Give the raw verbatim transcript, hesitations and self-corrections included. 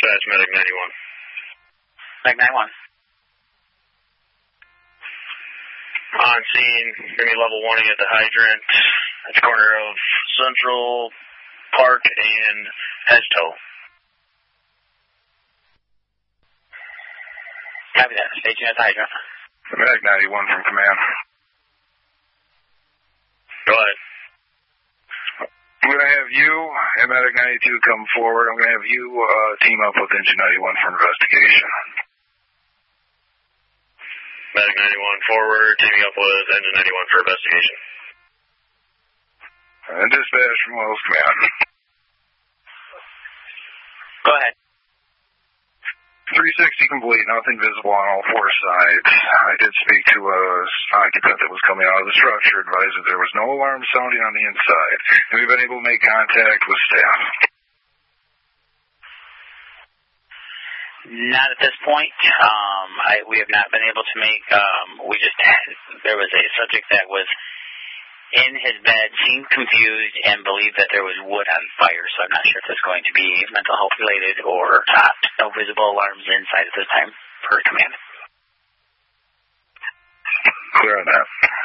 Dispatch, Medic ninety-one. Medic ninety-one. On scene, give me level warning at the hydrant at the corner of Central Park and Hedgetoe. Copy that. Stay tuned at the hydrant. Medic ninety-one from command. Go ahead. I'm going to have you and Medic ninety-two come forward. I'm going to have you uh, team up with Engine ninety-one for investigation. Medic ninety-one forward, teaming up with Engine ninety-one for investigation. And dispatch from Wells Command. Go ahead. three sixty complete, nothing visible on all four sides. I did speak to a occupant that was coming out of the structure, advised that there was no alarm sounding on the inside. And we've been able to make contact with staff. Not at this point. Um, I, we have not been able to make, um, we just had, there was a subject that was in his bed, seemed confused, and believed that there was wood on fire, so I'm not sure if it's going to be mental health related or not. No visible alarms inside at this time, per command. Clear on that.